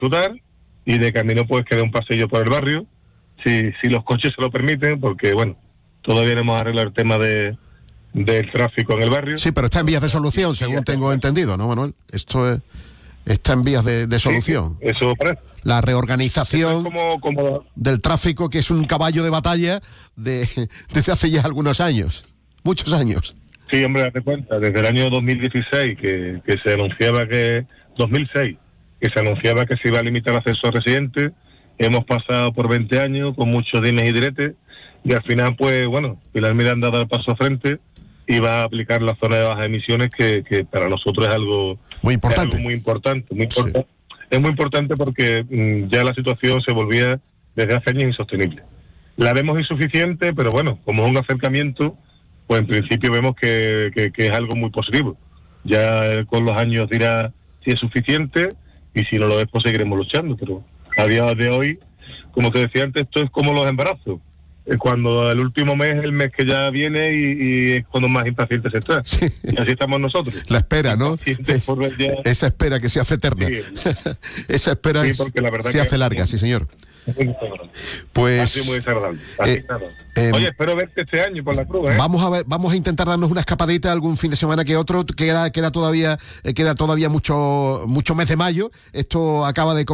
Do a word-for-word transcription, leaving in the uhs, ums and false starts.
disfrutar, y de camino pues queda un pasillo por el barrio, si, si los coches se lo permiten, porque bueno, todavía no hemos arreglado el tema de del tráfico en el barrio. Sí, pero está en vías de solución, según tengo entendido, ¿no, Manuel? Esto es, está en vías de, de solución. Sí, eso parece. La reorganización es como, como... del tráfico, que es un caballo de batalla de, desde hace ya algunos años, muchos años. Sí, hombre, date cuenta, desde el año dos mil dieciséis que, que se anunciaba que, dos mil seis, que se anunciaba que se iba a limitar el acceso a residentes, hemos pasado por veinte años con muchos dimes y diretes, y al final, pues bueno, Pilar Miranda da el paso frente y va a aplicar la zona de bajas emisiones, que, que para nosotros es algo muy importante. Es algo muy importante, muy importante. Sí. Es muy importante porque mmm, ya la situación se volvía desde hace años insostenible. La vemos insuficiente, pero bueno, como es un acercamiento, pues en principio vemos que, que, que es algo muy positivo. Ya con los años dirá si es suficiente, y si no lo es, pues seguiremos luchando. Pero a día de hoy, como te decía antes, esto es como los embarazos. Es cuando el último mes es el mes que ya viene, y, y es cuando más impaciente se está. Sí. Y así estamos nosotros. La espera, ¿no? Es, por ver ya... Esa espera que se hace eterna. Sí. Esa espera sí, porque la verdad se que hace larga, sí, señor. Pues ha sido muy desagradable. Eh, eh, Oye, espero verte este año por la Cruz, ¿eh? Vamos a ver, vamos a intentar darnos una escapadita algún fin de semana que otro. Queda, queda todavía, queda todavía mucho, mucho mes de mayo. Esto acaba de